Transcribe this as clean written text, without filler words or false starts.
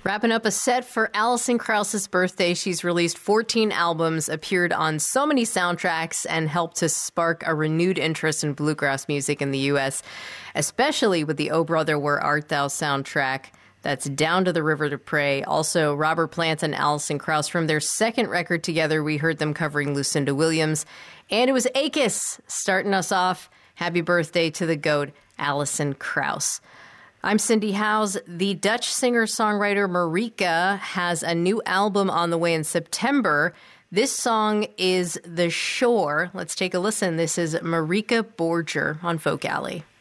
Wrapping up a set for Alison Krauss's birthday. She's released 14 albums, appeared on so many soundtracks, and helped to spark a renewed interest in bluegrass music in the U.S., especially with the Oh Brother, Where Art Thou soundtrack. That's Down to the River to Pray. Also, Robert Plant and Alison Krauss. From their second record together, we heard them covering Lucinda Williams. And it was Akis starting us off. Happy birthday to the GOAT, Alison Krauss. I'm Cindy Howes. The Dutch singer-songwriter Marika has a new album on the way in September. This song is The Shore. Let's take a listen. This is Marika Borger on Folk Alley.